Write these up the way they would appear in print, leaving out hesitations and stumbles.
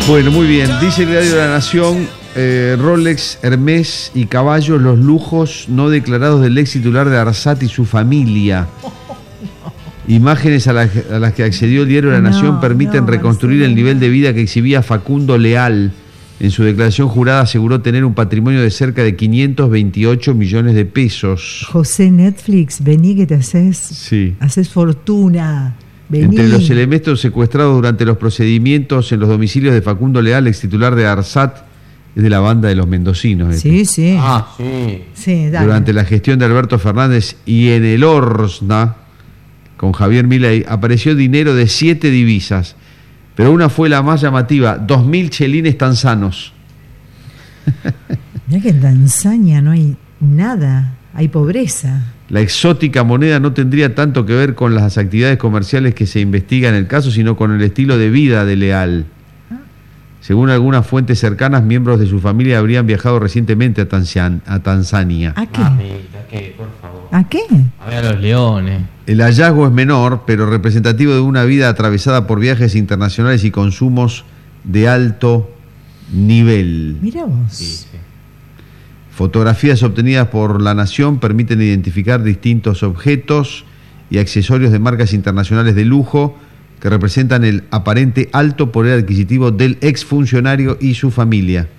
Bueno, muy bien. Dice el diario de la Nación, Rolex, Hermès y caballos, los lujos no declarados del ex titular de ARSAT y su familia. Imágenes a las que accedió el diario de la Nación permiten reconstruir el nivel de vida que exhibía Facundo Leal. En su declaración jurada aseguró tener un patrimonio de cerca de 528 millones de pesos. José, Netflix, vení que te haces, haces fortuna. Vení. Entre los elementos secuestrados durante los procedimientos en los domicilios de Facundo Leal, ex titular de ARSAT, es de la banda de los mendocinos. Sí, sí. Ah, sí. Sí, dale. Durante la gestión de Alberto Fernández y en el Orsna, con Javier Milei, apareció dinero de 7 divisas, pero una fue la más llamativa, 2.000 chelines tanzanos. Mirá que en Tanzania no hay nada, hay pobreza. La exótica moneda no tendría tanto que ver con las actividades comerciales que se investigan en el caso, sino con el estilo de vida de Leal. Según algunas fuentes cercanas, miembros de su familia habrían viajado recientemente a Tanzania. ¿A qué? Mamita, ¿qué? Por favor. ¿A qué? A ver a los leones. El hallazgo es menor, pero representativo de una vida atravesada por viajes internacionales y consumos de alto nivel. Mira vos. Sí. Fotografías obtenidas por La Nación permiten identificar distintos objetos y accesorios de marcas internacionales de lujo que representan el aparente alto poder adquisitivo del exfuncionario y su familia.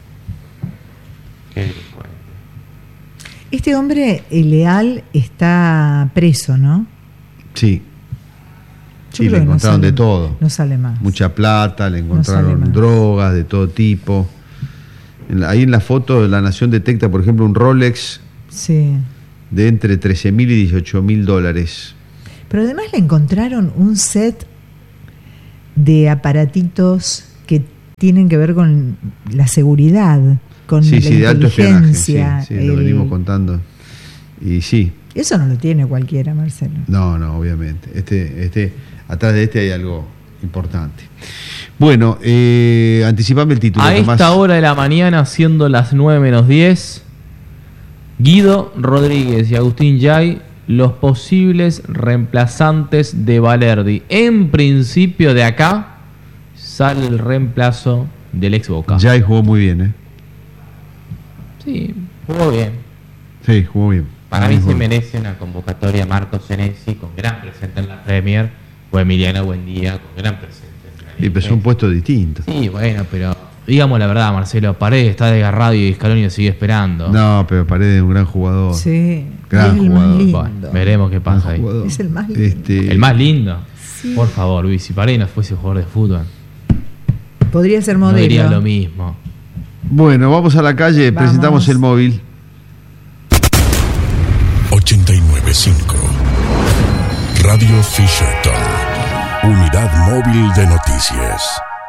Este hombre, Leal, está preso, ¿no? Sí. Yo Sí, creo le que encontraron de todo. No sale más. Mucha plata, le sale encontraron más. drogas de todo tipo. Ahí en la foto La Nación detecta, por ejemplo, un Rolex de entre 13.000 y 18.000 dólares. Pero además le encontraron un set de aparatitos que tienen que ver con la seguridad, con la de alto espionaje. inteligencia. Sí, lo venimos contando. Y sí. Eso no lo tiene cualquiera, Marcelo. No, obviamente. Atrás de hay algo importante. Bueno, anticipame el título. A esta hora de la mañana, siendo las 9:10, Guido Rodríguez y Agustín Yay, los posibles reemplazantes de Valerdi. En principio de acá sale el reemplazo del ex Boca. Yay jugó muy bien, ¿eh? Sí, jugó bien. Sí, jugó bien. Para mí se merece una convocatoria Marcos Senesi con gran presente en la Premier, o Emiliano Buendía con gran presente en la Liga. Y pero son puestos distintos. Sí, bueno, pero digamos la verdad, Marcelo, Paredes está desgarrado y Scaloni sigue esperando. No, pero Paredes es un gran jugador. Sí, gran es el jugador. más lindo. Bueno, veremos qué pasa ahí. Es el más lindo. El más lindo. Sí. Por favor, Luis, si Paredes no fuese jugador de fútbol, podría ser no modelo. diría lo mismo. Bueno, vamos a la calle, Vamos. presentamos el móvil. 89.5 Radio Fisherton, unidad móvil de noticias.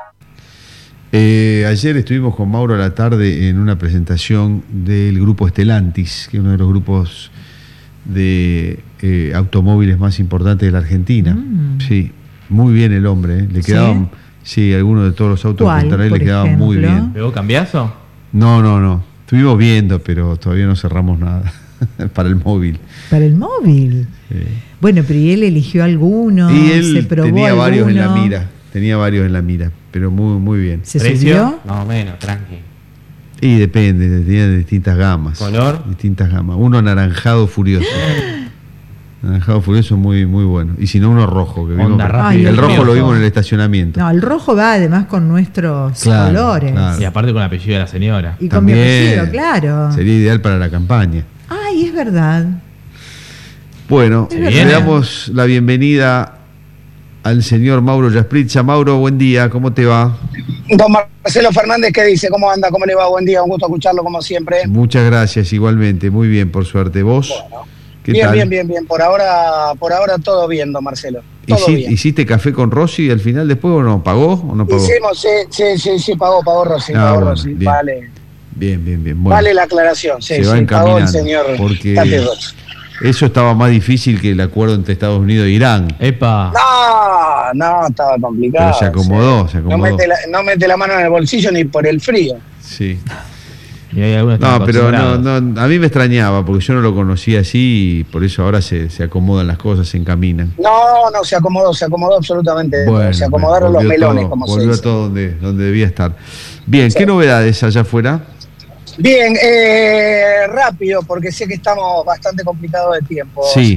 Ayer estuvimos con Mauro a la tarde en una presentación del grupo Stellantis, que es uno de los grupos de automóviles más importantes de la Argentina. Sí, muy bien el hombre, le quedaban, algunos de todos los autos que entraron ahí le quedaban muy bien. ¿Pegó cambiazo? No, estuvimos viendo, pero todavía no cerramos nada. Para el móvil. Para el móvil. Bueno, pero ¿y él eligió alguno? Y él ¿Se probó tenía varios en la alguno? mira. Tenía varios en la mira, pero muy bien. ¿Se ¿Precio? subió? Más o menos, tranqui. Y depende, tenía de distintas gamas. ¿Color? Distintas gamas. Uno anaranjado furioso. Anaranjado furioso muy bueno. Y si no, uno rojo. Que Onda rápida. el rojo Furioso. lo vimos en el estacionamiento. No, el rojo va además con nuestros colores. claro. Y aparte con el apellido de la señora. Y con mi apellido, claro. Sería ideal para la campaña. Ay, es verdad. Bueno, ¿Se le viene? damos la bienvenida al señor Mauro Yaspritza. Mauro, buen día, ¿cómo te va? Don Marcelo Fernández, ¿qué dice? ¿Cómo anda? ¿Cómo le va? Buen día, un gusto escucharlo como siempre. Muchas gracias, igualmente, muy bien, por suerte. ¿Vos? Bueno, ¿Qué bien, tal? bien. Por ahora todo bien, don Marcelo. Todo bien. ¿Hiciste café con Rossi al final después o no? ¿Pagó o no pagó? Hicimos, sí, pagó Rossi, Bueno, Rossi. bien. Vale. Bien. Bueno, Vale la aclaración, se va pagó el encaminando, señor porque Tati Rossi. eso estaba más difícil que el acuerdo entre Estados Unidos e Irán. ¡Epa! No, estaba complicado. Pero se acomodó. No mete la mano en el bolsillo ni por el frío. Sí. Y hay algunos que No, están pero acostumbrados. no, a mí me extrañaba porque yo no lo conocía así y por eso ahora se acomodan las cosas, se encaminan. No, se acomodó absolutamente. Se acomodaron los volvió melones, todo, como se volvió dice. todo donde debía estar. Bien, Sí. ¿qué novedades allá afuera? Bien, rápido, porque sé que estamos bastante complicados de tiempo. Sí.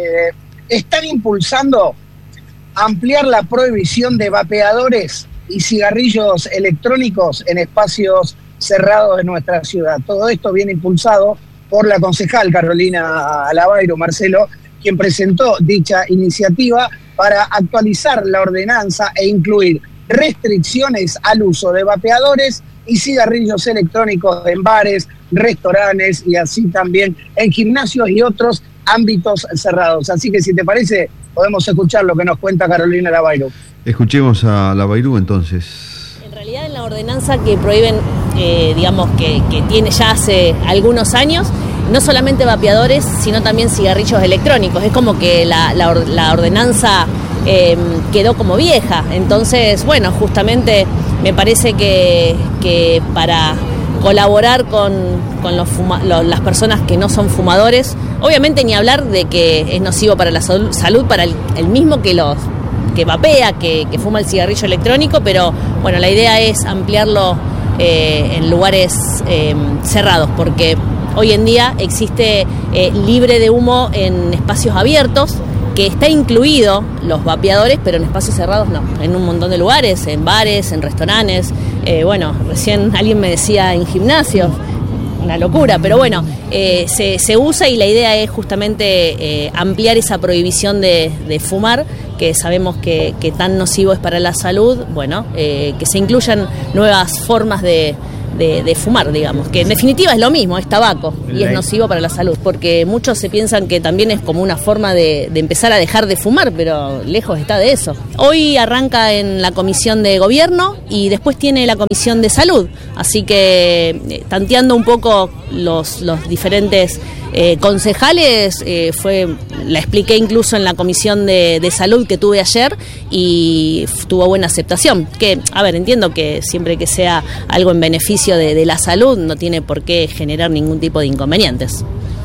Están impulsando ampliar la prohibición de vapeadores y cigarrillos electrónicos en espacios cerrados de nuestra ciudad. Todo esto viene impulsado por la concejal Carolina Lavairo, Marcelo, quien presentó dicha iniciativa para actualizar la ordenanza e incluir restricciones al uso de vapeadores y cigarrillos electrónicos en bares, restaurantes y así también en gimnasios y otros ámbitos cerrados. Así que si te parece, podemos escuchar lo que nos cuenta Carolina Lavairo. Escuchemos a Lavairo entonces. En realidad en la ordenanza que prohíben, digamos que tiene ya hace algunos años, no solamente vapeadores, sino también cigarrillos electrónicos. Es como que la ordenanza quedó como vieja. Entonces, bueno, justamente me parece que para colaborar con las personas que no son fumadores, obviamente ni hablar de que es nocivo para la salud para el mismo que vapea, que fuma el cigarrillo electrónico, pero bueno, la idea es ampliarlo en lugares cerrados, porque hoy en día existe libre de humo en espacios abiertos, que está incluido los vapeadores, pero en espacios cerrados no, en un montón de lugares, en bares, en restaurantes, bueno, recién alguien me decía en gimnasios, una locura, pero bueno, se usa y la idea es justamente ampliar esa prohibición de fumar, que sabemos que tan nocivo es para la salud, bueno, que se incluyan nuevas formas de fumar, digamos, que en definitiva es lo mismo, es tabaco y es nocivo para la salud, porque muchos se piensan que también es como una forma de empezar a dejar de fumar, pero lejos está de eso. Hoy arranca en la Comisión de Gobierno y después tiene la Comisión de Salud, así que tanteando un poco los diferentes concejales, la expliqué incluso en la Comisión de Salud que tuve ayer y tuvo buena aceptación. Que, a ver, entiendo que siempre que sea algo en beneficio de la salud no tiene por qué generar ningún tipo de inconvenientes.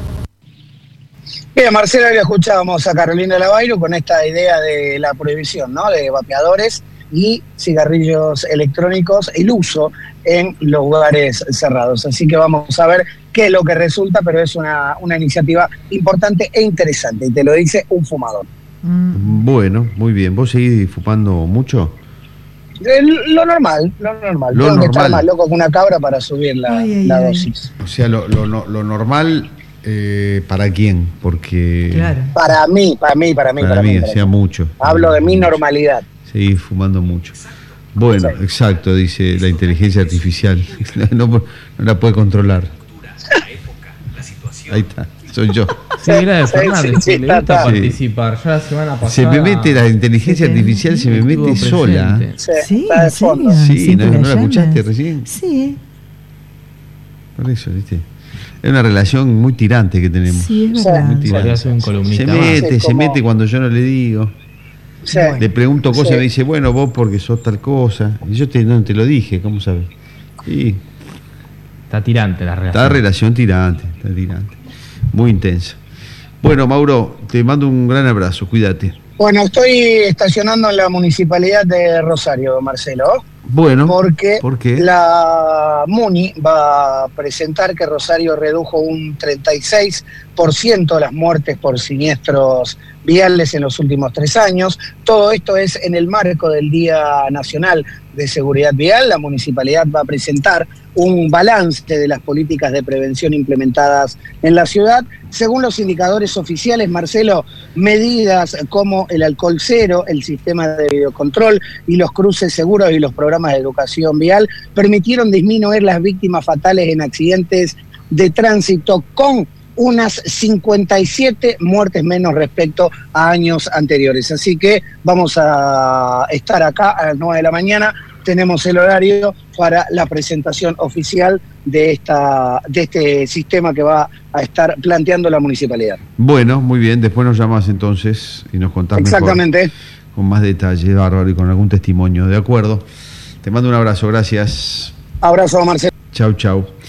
Bien, Marcelo, hoy escuchábamos a Carolina Lavairo con esta idea de la prohibición, ¿no?, de vapeadores y cigarrillos electrónicos, el uso en lugares cerrados. Así que vamos a ver qué es lo que resulta, pero es una iniciativa importante e interesante, y te lo dice un fumador. Bueno, muy bien. ¿Vos seguís fumando mucho? Lo normal. Tengo que estar más loco que una cabra para subir la dosis. O sea, lo normal, ¿para quién? Porque... Claro. Para mí, hacía mucho. Hablo de mi normalidad. Seguí fumando mucho. Bueno, Sí. exacto, dice la inteligencia artificial. No la puede controlar. Ahí está, soy yo. Sí, era de Fernández, sí, le gusta está. participar. Ya la semana pasada. Se me mete la inteligencia artificial, se me mete estuvo sola. presente. Sí, Está de ¿en serio? fondo. Sí, Siempre ¿no la llamas. escuchaste recién? Sí, Por eso, ¿viste? Es una relación muy tirante que tenemos. sí, es Sí. verdad. Muy Podría tirante. ser un columnista Se más. mete, Sí, se como- mete cuando yo no le digo. Sí. Le pregunto cosas Sí. y me dice, bueno, vos porque sos tal cosa. Y yo no te lo dije, ¿cómo sabes? Y Está tirante la relación. está relación tirante, muy intensa. Bueno, Mauro, te mando un gran abrazo, cuídate. Bueno, estoy estacionando en la municipalidad de Rosario, Marcelo, Bueno, porque ¿por qué? la MUNI va a presentar que Rosario redujo un 36% las muertes por siniestros viales en los últimos 3 años. Todo esto es en el marco del Día Nacional de Seguridad Vial. La municipalidad va a presentar un balance de las políticas de prevención implementadas en la ciudad. Según los indicadores oficiales, Marcelo, medidas como el alcohol cero, el sistema de videocontrol y los cruces seguros y los programas de educación vial permitieron disminuir las víctimas fatales en accidentes de tránsito, con unas 57 muertes menos respecto a años anteriores. Así que vamos a estar acá a las 9 de la mañana. Tenemos el horario para la presentación oficial de este sistema que va a estar planteando la municipalidad. Bueno, muy bien, después nos llamas entonces y nos contás Exactamente. mejor, con más detalle, bárbaro, y con algún testimonio, ¿de acuerdo? Te mando un abrazo, gracias. Abrazo, Marcelo. Chau, chau.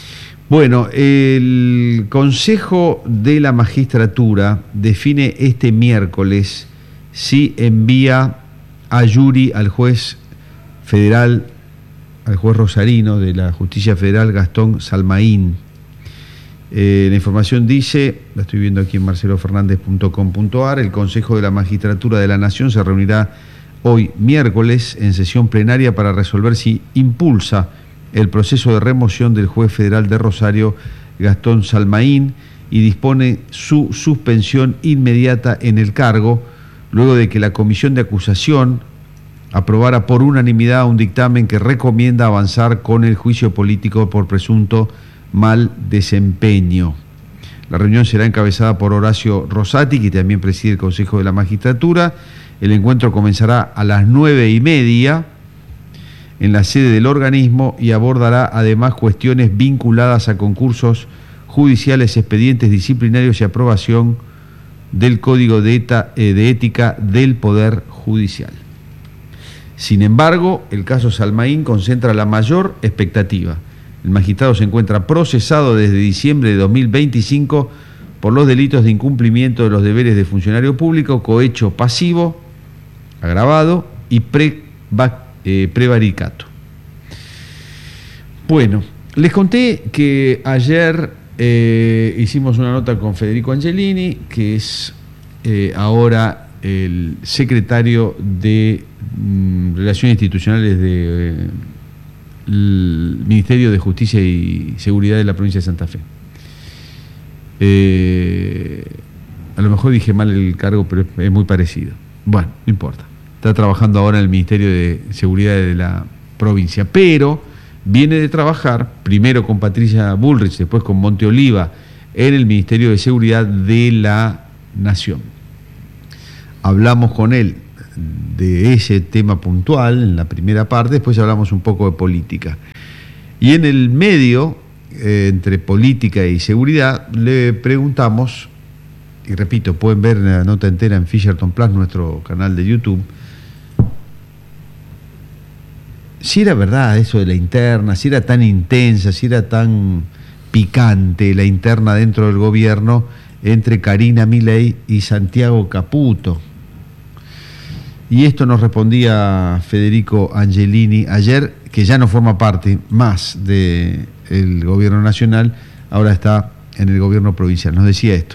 Bueno, el Consejo de la Magistratura define este miércoles si envía a Yuri al juez federal, al juez rosarino de la Justicia Federal, Gastón Salmaín. La información dice, la estoy viendo aquí en marcelofernandez.com.ar, el Consejo de la Magistratura de la Nación se reunirá hoy miércoles en sesión plenaria para resolver si impulsa el proceso de remoción del juez federal de Rosario, Gastón Salmaín, y dispone su suspensión inmediata en el cargo, luego de que la comisión de acusación aprobara por unanimidad un dictamen que recomienda avanzar con el juicio político por presunto mal desempeño. La reunión será encabezada por Horacio Rosati, que también preside el Consejo de la Magistratura. El encuentro comenzará a las 9:30 en la sede del organismo y abordará además cuestiones vinculadas a concursos judiciales, expedientes disciplinarios y aprobación del Código de Ética del Poder Judicial. Sin embargo, el caso Salmaín concentra la mayor expectativa. El magistrado se encuentra procesado desde diciembre de 2025 por los delitos de incumplimiento de los deberes de funcionario público, cohecho pasivo, agravado y prevaricato. Bueno, les conté que ayer hicimos una nota con Federico Angelini, que es ahora el secretario de Relaciones Institucionales del Ministerio de Justicia y Seguridad de la provincia de Santa Fe. A lo mejor dije mal el cargo, pero es muy parecido. Bueno, no importa. Está trabajando ahora en el Ministerio de Seguridad de la provincia, pero viene de trabajar primero con Patricia Bullrich, después con Monte Oliva en el Ministerio de Seguridad de la Nación. Hablamos con él de ese tema puntual en la primera parte, después hablamos un poco de política. Y en el medio, entre política y seguridad, le preguntamos, y repito, pueden ver la nota entera en Fisherton Plus, nuestro canal de YouTube, si era verdad eso de la interna, si era tan intensa, si era tan picante la interna dentro del gobierno entre Karina Milei y Santiago Caputo. Y esto nos respondía Federico Angelini ayer, que ya no forma parte más del gobierno nacional, ahora está en el gobierno provincial. Nos decía esto.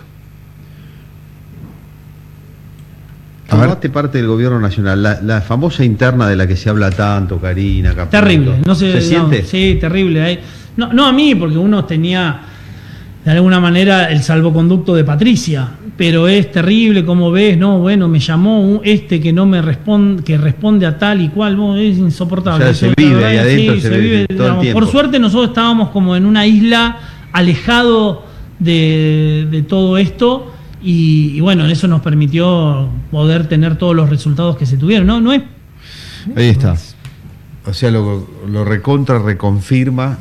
Formaste parte del gobierno nacional, la famosa interna de la que se habla tanto, Karina, Caputo. Terrible, ¿Se siente? Sí, terrible. No a mí, porque uno tenía de alguna manera el salvoconducto de Patricia, pero es terrible como ves, me llamó que no me responde, que responde a tal y cual, es insoportable. O sea, se vive ahí adentro, se vive todo el tiempo. Por suerte nosotros estábamos como en una isla alejado de todo esto. Y bueno, eso nos permitió poder tener todos los resultados que se tuvieron, ¿no? Ahí está. O sea, lo reconfirma,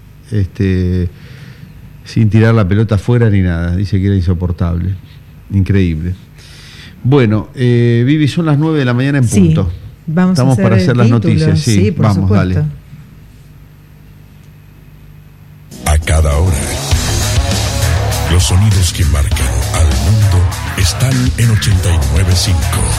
sin tirar la pelota afuera ni nada. Dice que era insoportable. Increíble. Bueno, Vivi, son las 9 de la mañana en punto. Estamos para hacer las noticias. Sí, vamos, supuesto. Dale. A cada hora, los sonidos que marcan al mundo están en 89.5.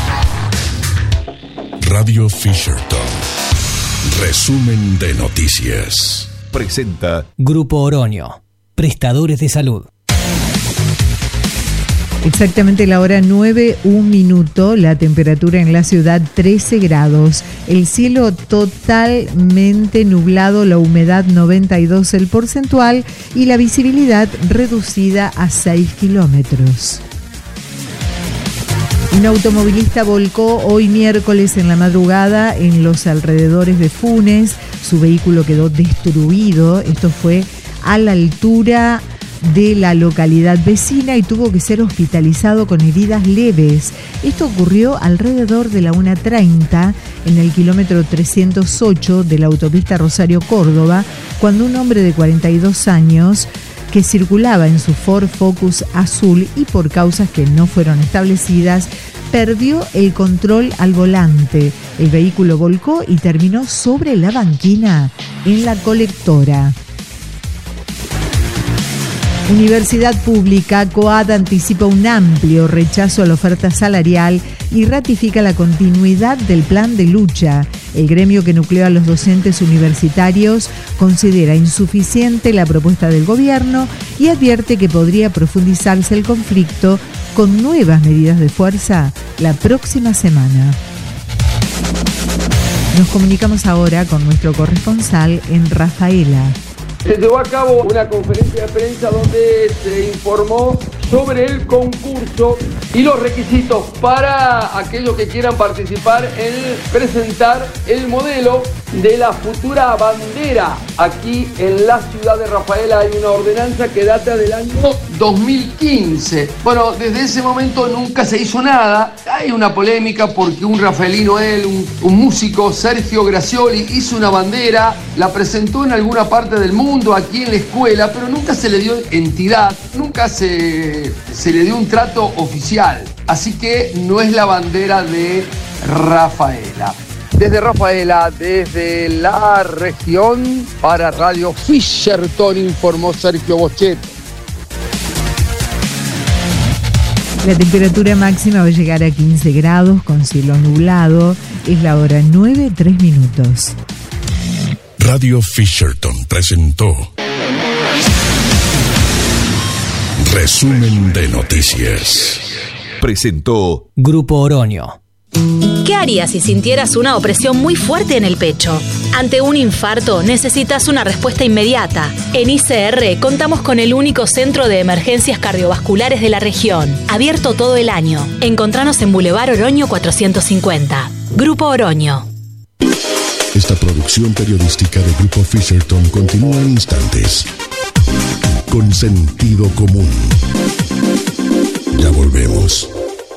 Radio Fisherton. Resumen de noticias. Presenta Grupo Oroño, prestadores de salud. Exactamente la hora 9:01, la temperatura en la ciudad 13 grados, el cielo totalmente nublado, la humedad 92 el porcentual y la visibilidad reducida a 6 kilómetros. Un automovilista volcó hoy miércoles en la madrugada en los alrededores de Funes, su vehículo quedó destruido, esto fue a la altura de la localidad vecina y tuvo que ser hospitalizado con heridas leves. Esto ocurrió alrededor de la 1:30 en el kilómetro 308 de la autopista Rosario-Córdoba, cuando un hombre de 42 años que circulaba en su Ford Focus azul y por causas que no fueron establecidas, perdió el control al volante. El vehículo volcó y terminó sobre la banquina en la colectora. Universidad Pública, COAD anticipa un amplio rechazo a la oferta salarial y ratifica la continuidad del plan de lucha. El gremio que nucleó a los docentes universitarios considera insuficiente la propuesta del gobierno y advierte que podría profundizarse el conflicto con nuevas medidas de fuerza la próxima semana. Nos comunicamos ahora con nuestro corresponsal en Rafaela. Se llevó a cabo una conferencia de prensa donde se informó sobre el concurso y los requisitos para aquellos que quieran participar en presentar el modelo de la futura bandera. Aquí en la ciudad de Rafaela hay una ordenanza que data del año 2015. Bueno, desde ese momento nunca se hizo nada. Hay una polémica porque un rafaelino, un músico, Sergio Gracioli, hizo una bandera, la presentó en alguna parte del mundo, aquí en la escuela, pero nunca se le dio entidad, nunca se le dio un trato oficial. Así que no es la bandera de Rafaela. Desde Rafaela, desde la región, para Radio Fisherton, informó Sergio Boschet. La temperatura máxima va a llegar a 15 grados con cielo nublado. Es la hora 9:03. Radio Fisherton presentó Resumen de Noticias. Presentó Grupo Oroño. ¿Qué harías si sintieras una opresión muy fuerte en el pecho? Ante un infarto necesitas una respuesta inmediata. En ICR contamos con el único centro de emergencias cardiovasculares de la región, abierto todo el año. Encontranos en Boulevard Oroño 450. Grupo Oroño. Esta producción periodística de Grupo Fisherton continúa en instantes. Con sentido común. Ya volvemos.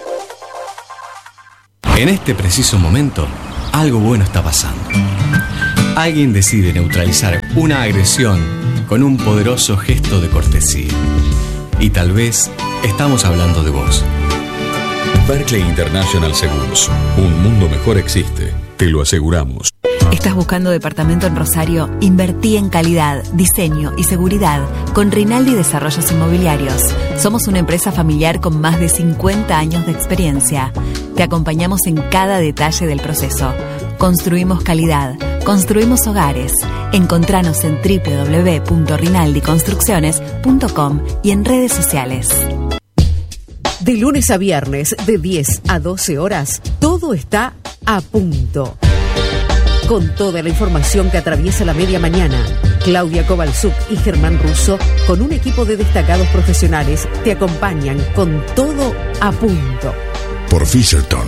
En este preciso momento, algo bueno está pasando. Alguien decide neutralizar una agresión con un poderoso gesto de cortesía. Y tal vez estamos hablando de vos. Berkeley International Seguros. Un mundo mejor existe. Te lo aseguramos. ¿Estás buscando departamento en Rosario? Invertí en calidad, diseño y seguridad con Rinaldi Desarrollos Inmobiliarios. Somos una empresa familiar con más de 50 años de experiencia. Te acompañamos en cada detalle del proceso. Construimos calidad, construimos hogares. Encontranos en www.rinaldiconstrucciones.com y en redes sociales. De lunes a viernes, de 10 a 12 horas, todo está a punto. Con toda la información que atraviesa la media mañana, Claudia Kovalchuk y Germán Russo, con un equipo de destacados profesionales, te acompañan con todo a punto. Por Fisherton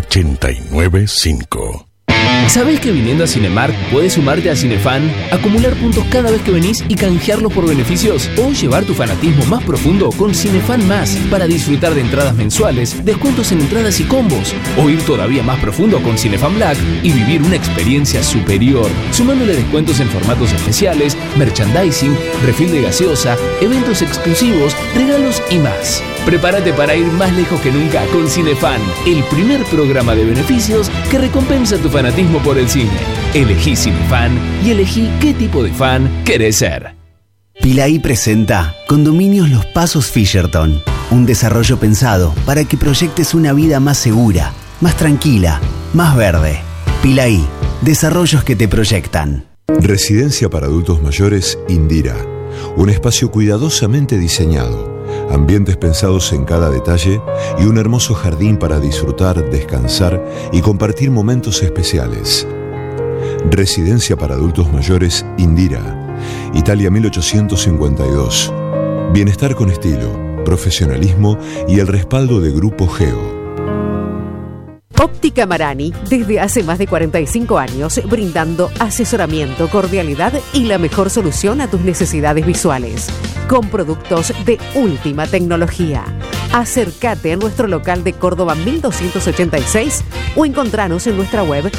895. ¿Sabés que viniendo a Cinemark puedes sumarte a Cinefan, acumular puntos cada vez que venís y canjearlos por beneficios? O llevar tu fanatismo más profundo con Cinefan Más para disfrutar de entradas mensuales, descuentos en entradas y combos. O ir todavía más profundo con Cinefan Black y vivir una experiencia superior, sumándole descuentos en formatos especiales, merchandising, refil de gaseosa, eventos exclusivos, regalos y más. Prepárate para ir más lejos que nunca con Cinefan, el primer programa de beneficios que recompensa tu fanatismo por el cine. Elegí Cinefan y elegí qué tipo de fan querés ser. Pilaí presenta Condominios Los Pasos Fisherton, un desarrollo pensado para que proyectes una vida más segura, más tranquila, más verde. Pilaí, desarrollos que te proyectan. Residencia para adultos mayores Indira, un espacio cuidadosamente diseñado, ambientes pensados en cada detalle y un hermoso jardín para disfrutar, descansar y compartir momentos especiales. Residencia para adultos mayores Indira, Italia 1852. Bienestar con estilo, profesionalismo y el respaldo de Grupo Geo. Óptica Marani, desde hace más de 45 años, brindando asesoramiento, cordialidad y la mejor solución a tus necesidades visuales. Con productos de última tecnología. Acércate a nuestro local de Córdoba 1286 o encontranos en nuestra web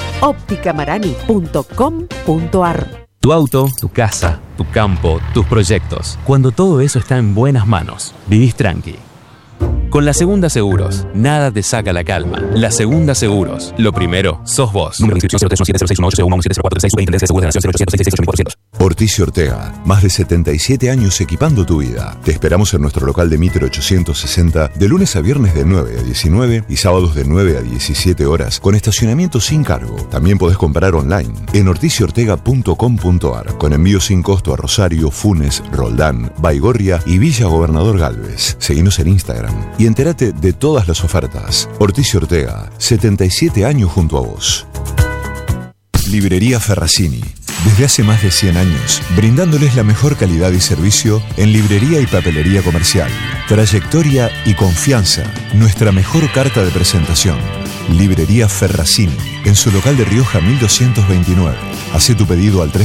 opticamarani.com.ar. Tu auto, tu casa, tu campo, tus proyectos. Cuando todo eso está en buenas manos, vivís tranqui. Con La Segunda Seguros, nada te saca la calma. La Segunda Seguros, lo primero, sos vos. Número de inscripción 0317061801170436 20 de Seguros de Nación 0800668800%. Ortiz y Ortega, más de 77 años equipando tu vida. Te esperamos en nuestro local de Mitre 860 de lunes a viernes de 9 a 19 y sábados de 9 a 17 horas con estacionamiento sin cargo. También podés comprar online en ortiziortega.com.ar con envío sin costo a Rosario, Funes, Roldán, Baigorria y Villa Gobernador Galvez. Seguinos en Instagram y entérate de todas las ofertas. Ortiz y Ortega, 77 años junto a vos. Librería Ferracini. Desde hace más de 100 años, brindándoles la mejor calidad y servicio en librería y papelería comercial. Trayectoria y confianza, nuestra mejor carta de presentación. Librería Ferracini, en su local de Rioja 1229. Hacé tu pedido al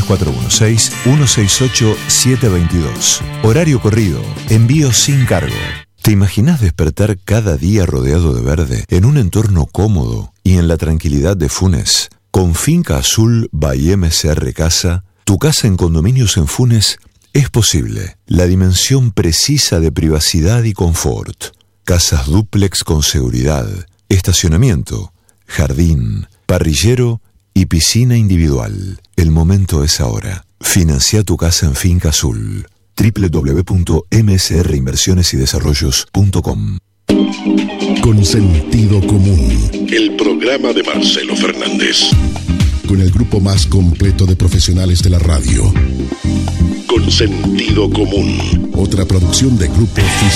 3416-168-722. Horario corrido, envío sin cargo. ¿Te imaginas despertar cada día rodeado de verde, en un entorno cómodo y en la tranquilidad de Funes? Con Finca Azul by MCR Casa, tu casa en condominios en Funes es posible. La dimensión precisa de privacidad y confort. Casas dúplex con seguridad, estacionamiento, jardín, parrillero y piscina individual. El momento es ahora. Financia tu casa en Finca Azul. www.msrinversionesidesarrollos.com. Con sentido común. El programa de Marcelo Fernández. Con el grupo más completo de profesionales de la radio. Con sentido común. Otra producción de Grupo